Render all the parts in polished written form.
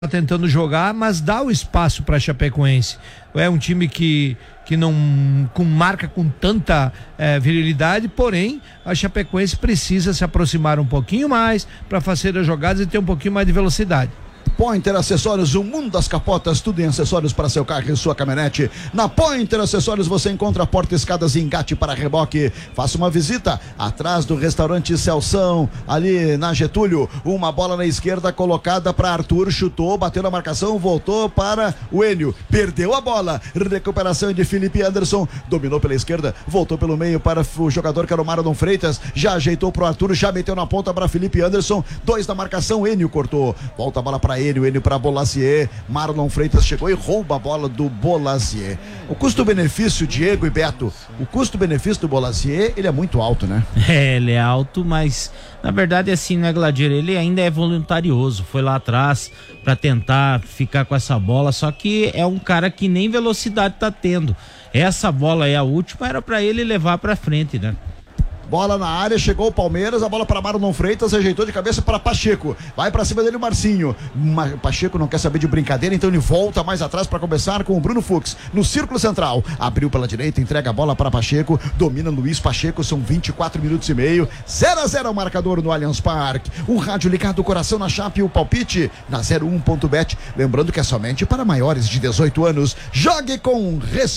tentando jogar, mas dá o espaço para a Chapecoense. É um time que não marca com tanta virilidade, porém a Chapecoense precisa se aproximar um pouquinho mais para fazer as jogadas e ter um pouquinho mais de velocidade. Pointer Acessórios, o mundo das capotas, tudo em acessórios para seu carro e sua caminhonete. Na Pointer Acessórios você encontra porta, escadas e engate para reboque. Faça uma visita atrás do restaurante Celção, ali na Getúlio. Uma bola na esquerda colocada para Arthur, chutou, bateu na marcação, voltou para o Enio, perdeu a bola. Recuperação de Felipe Anderson, dominou pela esquerda, voltou pelo meio para o jogador que era o Marlon Freitas, já ajeitou pro Arthur, já meteu na ponta para Felipe Anderson, 2 na marcação, Enio cortou, volta a bola para Enio para Bolazier, Marlon Freitas chegou e rouba a bola do Bolazier. O custo-benefício, Diego e Beto, o custo-benefício do Bolazier, ele é muito alto, né? Ele é alto, mas na verdade assim, né, Gladier, ele ainda é voluntarioso, foi lá atrás para tentar ficar com essa bola, só que é um cara que nem velocidade tá tendo. Essa bola é a última, era para ele levar para frente, né? Bola na área, chegou o Palmeiras, a bola para Marlon Freitas, ajeitou de cabeça para Pacheco, vai para cima dele o Marcinho, Pacheco não quer saber de brincadeira, então ele volta mais atrás para começar com o Bruno Fux, no círculo central, abriu pela direita, entrega a bola para Pacheco, domina Luiz Pacheco, são 24 minutos e meio, 0-0 o marcador no Allianz Parque, o rádio ligado, o coração na chapa e o palpite na 01.bet, lembrando que é somente para maiores de 18 anos, jogue com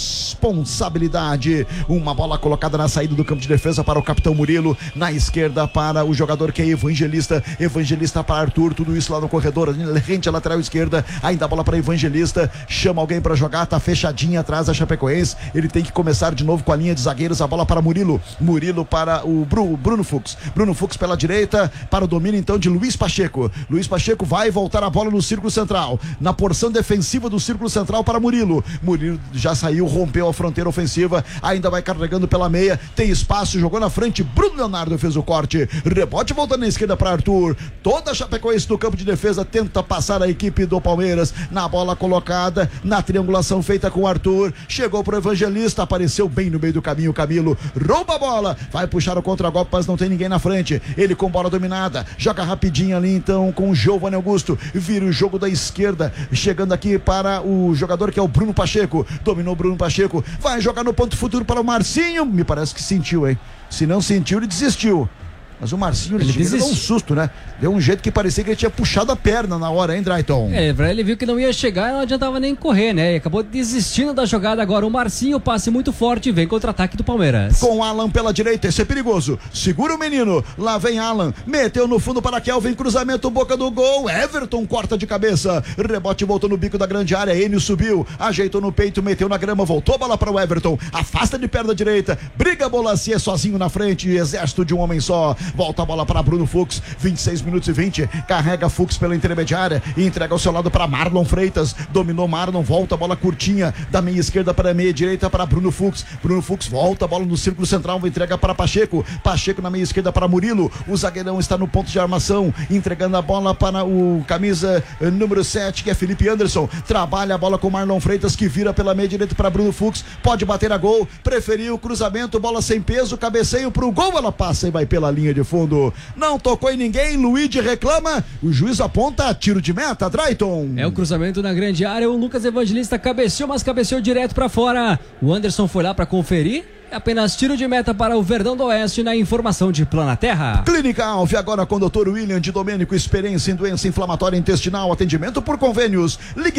responsabilidade, uma bola colocada na saída do campo de defesa para o capitão Murilo, na esquerda para o jogador que é Evangelista para Arthur, tudo isso lá no corredor, rente a lateral esquerda, ainda a bola para Evangelista, chama alguém para jogar, tá fechadinha atrás da Chapecoense, ele tem que começar de novo com a linha de zagueiros, a bola para Murilo para o Bruno Fux pela direita, para o domínio então de Luiz Pacheco vai voltar a bola no círculo central, na porção defensiva do círculo central para Murilo já saiu, rompeu a fronteira ofensiva, ainda vai carregando pela meia, tem espaço, jogou na frente, Bruno Leonardo fez o corte, rebote voltando na esquerda para Arthur, toda a Chapecoense do campo de defesa tenta passar a equipe do Palmeiras, na bola colocada, na triangulação feita com o Arthur, chegou pro Evangelista, apareceu bem no meio do caminho, Camilo, rouba a bola, vai puxar o contra-golpe, mas não tem ninguém na frente, ele com bola dominada, joga rapidinho ali então com o Giovanni Augusto, vira o jogo da esquerda, chegando aqui para o jogador que é o Bruno Pacheco, dominou Bruno Pacheco, vai jogar no ponto futuro para o Marcinho, me parece que sentiu, hein? Se não sentiu, ele desistiu. Mas o Marcinho, ele deu um susto, né? Deu um jeito que parecia que ele tinha puxado a perna na hora, hein, Drayton? Ele viu que não ia chegar e não adiantava nem correr, né? E acabou desistindo da jogada agora. O Marcinho, passe muito forte, vem contra-ataque do Palmeiras. Com Alan pela direita, esse é perigoso. Segura o menino, lá vem Alan. Meteu no fundo para Kelvin, cruzamento, boca do gol. Everton corta de cabeça. Rebote voltou no bico da grande área. Enio subiu, ajeitou no peito, meteu na grama, voltou a bola para o Everton. Afasta de perna direita, briga Bolazier sozinho na frente, exército de um homem só. Volta a bola para Bruno Fux, 26 minutos e 20, carrega Fux pela intermediária e entrega ao seu lado para Marlon Freitas, dominou Marlon, volta a bola curtinha, da meia esquerda para a meia direita para Bruno Fux volta a bola no círculo central, entrega para Pacheco na meia esquerda para Murilo, o zagueirão está no ponto de armação, entregando a bola para o camisa número 7, que é Felipe Anderson, trabalha a bola com Marlon Freitas, que vira pela meia direita para Bruno Fux, pode bater a gol, preferiu o cruzamento, bola sem peso, cabeceio pro gol, ela passa e vai pela linha de fundo. Não tocou em ninguém, Luigi reclama, o juiz aponta tiro de meta, Drayton. É o cruzamento na grande área, o Lucas Evangelista cabeceou, mas cabeceou direto pra fora. O Anderson foi lá pra conferir. Apenas tiro de meta para o Verdão do Oeste na informação de Planaterra. Clínica Alve, agora com o Dr. William de Domênico, experiência em doença inflamatória intestinal, atendimento por convênios. Ligue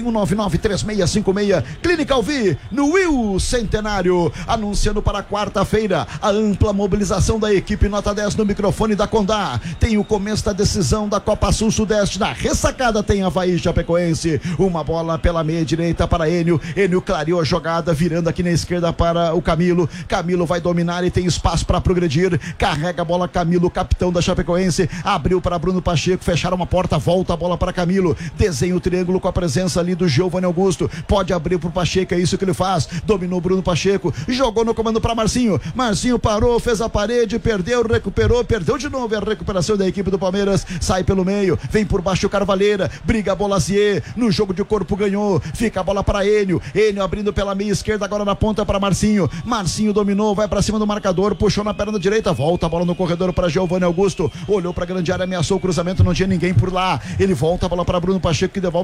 3199-3656. Clínica Alve, no Will Centenário. Anunciando para quarta-feira a ampla mobilização da equipe nota 10 no microfone da Condá. Tem o começo da decisão da Copa Sul Sudeste. Na ressacada tem Avaí Chapecoense. Uma bola pela meia direita para Enio. Enio clareou a jogada, virando aqui na esquerda para o Camilo. Camilo vai dominar e tem espaço para progredir, carrega a bola Camilo, capitão da Chapecoense, abriu para Bruno Pacheco, fecharam uma porta, volta a bola para Camilo, desenha o triângulo com a presença ali do Giovanni Augusto, pode abrir pro Pacheco, é isso que ele faz, dominou Bruno Pacheco, jogou no comando para Marcinho parou, fez a parede, perdeu, recuperou, perdeu de novo, a recuperação da equipe do Palmeiras, sai pelo meio, vem por baixo o Carvalheira, briga Bolazier, no jogo de corpo ganhou, fica a bola para Enio abrindo pela meia esquerda, agora na ponta para Marcinho Marcinho dominou, vai pra cima do marcador, puxou na perna direita, volta a bola no corredor para Giovanni Augusto, olhou pra grande área, ameaçou o cruzamento, não tinha ninguém por lá, ele volta a bola para Bruno Pacheco, que devolve